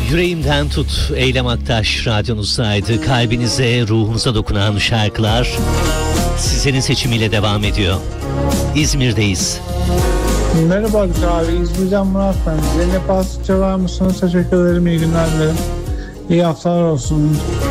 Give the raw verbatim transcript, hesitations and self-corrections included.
Yüreğimden Tut, Eylem Aktaş radyonuzdaydı. Kalbinize, ruhunuza dokunan şarkılar sizlerin seçimiyle devam ediyor. İzmir'deyiz. Merhaba abi, İzmir'den Murat ben. Zeynep Aslıkça var mısınız? Teşekkür ederim, iyi günler dilerim. İyi haftalar olsun.